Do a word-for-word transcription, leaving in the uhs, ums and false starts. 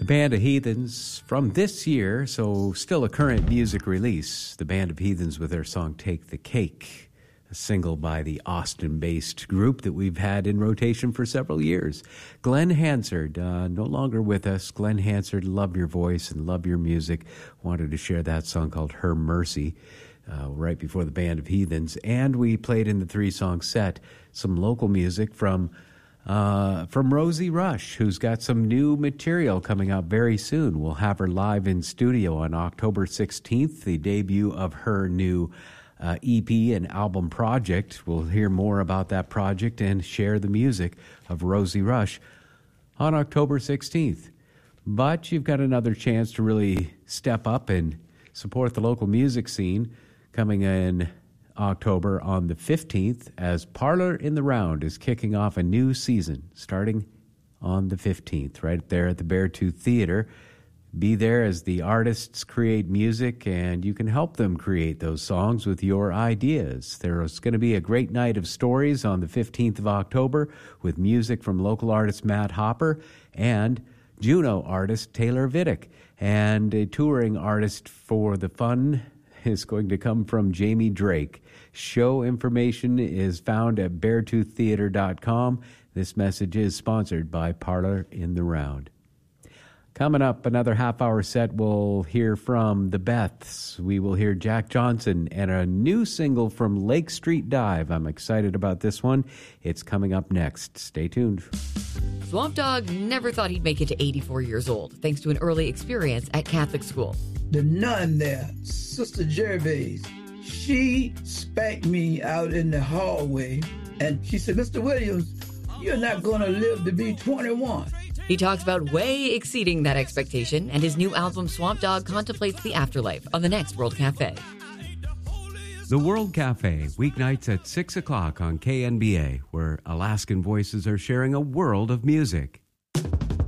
Band of Heathens from this year, so still a current music release. The Band of Heathens with their song Take the Cake, a single by the Austin-based group that we've had in rotation for several years. Glenn Hansard, uh, no longer with us. Glenn Hansard, love your voice and love your music. Wanted to share that song called Her Mercy uh, right before the Band of Heathens. And we played in the three-song set some local music from Uh, from Rosie Rush, who's got some new material coming out very soon. We'll have her live in studio on October sixteenth, the debut of her new uh, E P and album project. We'll hear more about that project and share the music of Rosie Rush on October sixteenth. But you've got another chance to really step up and support the local music scene coming in October on the fifteenth, as Parlor in the Round is kicking off a new season starting on the fifteenth, right there at the Beartooth Theater. Be there as the artists create music, and you can help them create those songs with your ideas. There's going to be a great night of stories on the fifteenth of October with music from local artist Matt Hopper and Juneau artist Taylor Vidic, and a touring artist for the fun is going to come from Jamie Drake. Show information is found at beartooth theater dot com. This message is sponsored by Parlor in the Round. Coming up, another half-hour set, we'll hear from the Beths. We will hear Jack Johnson and a new single from Lake Street Dive. I'm excited about this one. It's coming up next. Stay tuned. Swamp Dogg never thought he'd make it to eighty-four years old, thanks to an early experience at Catholic school. The nun there, Sister Gervais, she spanked me out in the hallway, and she said, Mister Williams, you're not going to live to be twenty-one. He talks about way exceeding that expectation, and his new album, Swamp Dogg, contemplates the afterlife on the next World Cafe. The World Cafe, weeknights at six o'clock on K N B A, where Alaskan voices are sharing a world of music.